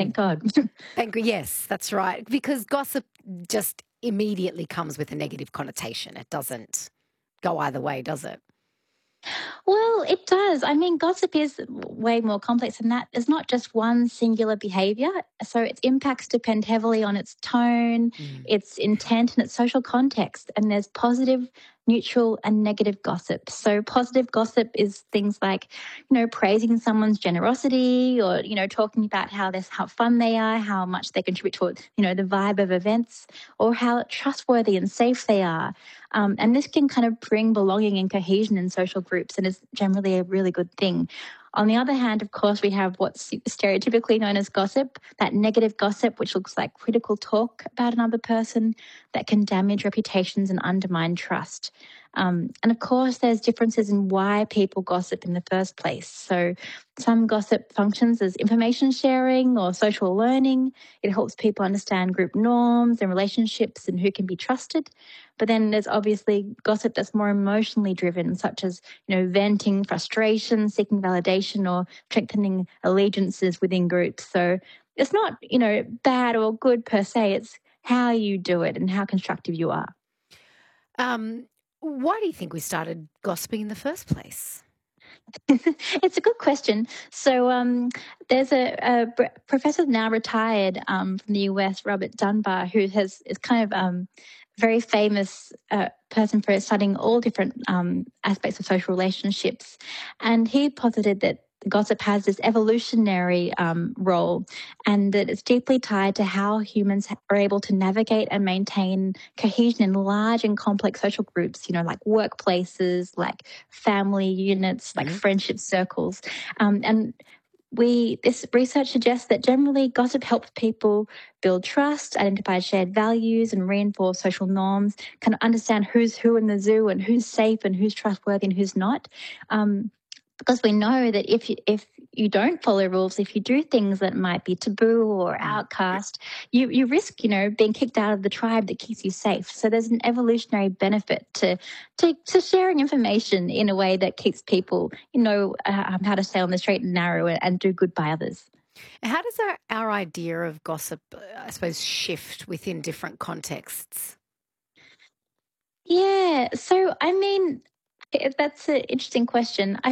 Thank God. Yes, that's right. Because gossip just immediately comes with a negative connotation. It doesn't go either way, does it? Well, it does. I mean, gossip is way more complex than that. It's not just one singular behavior. So its impacts depend heavily on its tone, Mm. its intent, and its social context. And there's positive, neutral, and negative gossip. So positive gossip is things like, praising someone's generosity or, talking about how fun they are, how much they contribute to, the vibe of events, or how trustworthy and safe they are. And this can kind of bring belonging and cohesion in social groups and is generally a really good thing. On the other hand, of course, we have what's stereotypically known as gossip, that negative gossip, which looks like critical talk about another person that can damage reputations and undermine trust. And of course, there's differences in why people gossip in the first place. So some gossip functions as information sharing or social learning. It helps people understand group norms and relationships and who can be trusted. But then there's obviously gossip that's more emotionally driven, such as, venting frustration, seeking validation, or strengthening allegiances within groups. So it's not, bad or good per se. It's how you do it and how constructive you are. Um, why do you think we started gossiping in the first place? It's a good question. So there's a professor now retired from the US, Robert Dunbar, who is kind of very famous person for studying all different aspects of social relationships. And he posited that gossip has this evolutionary role and that it's deeply tied to how humans are able to navigate and maintain cohesion in large and complex social groups, like workplaces, like family units, like friendship circles. And this research suggests that generally gossip helps people build trust, identify shared values, and reinforce social norms, kind of understand who's who in the zoo and who's safe and who's trustworthy and who's not. Because we know that if you don't follow rules, if you do things that might be taboo or outcast, you risk, being kicked out of the tribe that keeps you safe. So there's an evolutionary benefit to sharing information in a way that keeps people, how to stay on the straight and narrow and do good by others. How does our idea of gossip, I suppose, shift within different contexts? Yeah. So, I mean, that's an interesting question.